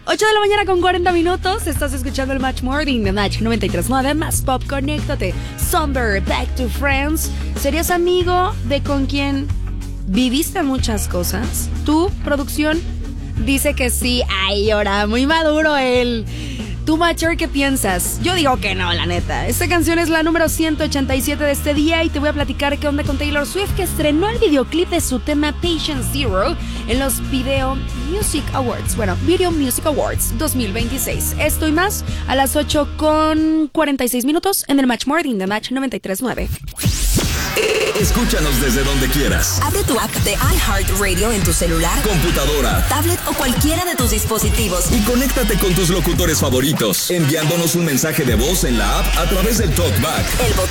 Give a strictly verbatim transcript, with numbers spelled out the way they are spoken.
ocho de la mañana con cuarenta minutos. Estás escuchando el Match Morning de Match noventa y tres punto nueve. Más Pop, conéctate. Somber, Back to Friends. ¿Serías amigo de con quien viviste muchas cosas? ¿Tu producción? Dice que sí. Ay, ahora, muy maduro él. ¿Tú, Matcher, qué piensas? Yo digo que no, la neta. Esta canción es la número ciento ochenta y siete de este día y te voy a platicar qué onda con Taylor Swift, que estrenó el videoclip de su tema Patient Zero en los Video Music Awards. Bueno, Video Music Awards dos mil veintiséis. Esto y más a las ocho con cuarenta y seis minutos en el Match Morning de Match noventa y tres punto nueve. Escúchanos desde donde quieras. Abre tu app de iHeartRadio en tu celular, computadora, tablet o cualquiera de tus dispositivos. Y conéctate con tus locutores favoritos, enviándonos un mensaje de voz en la app a través del TalkBack. El